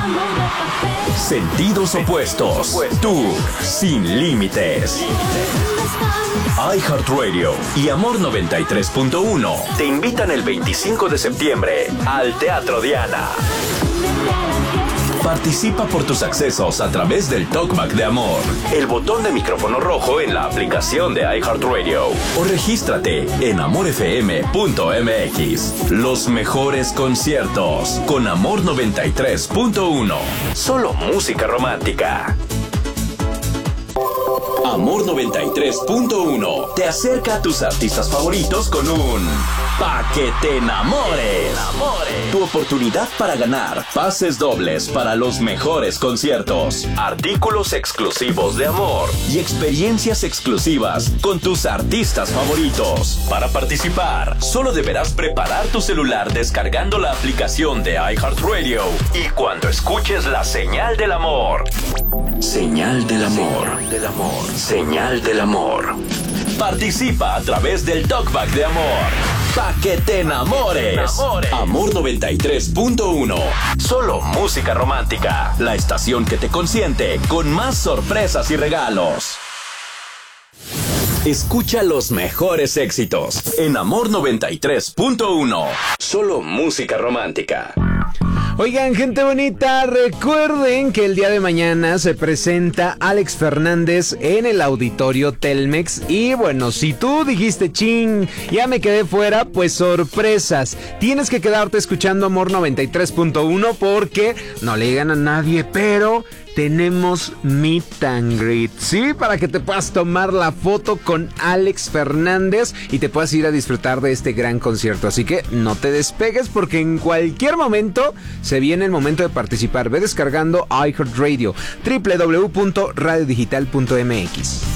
Sentidos opuestos. Tú, sin límites. iHeartRadio y Amor 93.1 te invitan el 25 de septiembre al Teatro Diana. Participa por tus accesos a través del Talkback de Amor, el botón de micrófono rojo en la aplicación de iHeartRadio o regístrate en amorfm.mx. Los mejores conciertos con Amor 93.1. Solo música romántica. Amor 93.1 te acerca a tus artistas favoritos con un Pa' que te enamores. Tu oportunidad para ganar pases dobles para los mejores conciertos, artículos exclusivos de Amor y experiencias exclusivas con tus artistas favoritos. Para participar, solo deberás preparar tu celular descargando la aplicación de iHeartRadio y cuando escuches la señal del amor. Señal del amor. Señal del amor. Participa a través del Talkback de Amor. Pa' que te enamores. Amor 93.1. Solo música romántica. La estación que te consiente con más sorpresas y regalos. Escucha los mejores éxitos en Amor 93.1. Solo música romántica. Oigan, gente bonita, recuerden que el día de mañana se presenta Alex Fernández en el Auditorio Telmex. Y bueno, si tú dijiste, chin, ya me quedé fuera, pues sorpresas. Tienes que quedarte escuchando Amor 93.1 porque no le digan a nadie, pero tenemos meet and greet, ¿sí? Para que te puedas tomar la foto con Alex Fernández y te puedas ir a disfrutar de este gran concierto. Así que no te despegues porque en cualquier momento se viene el momento de participar. Ve descargando iHeartRadio, www.radiodigital.mx.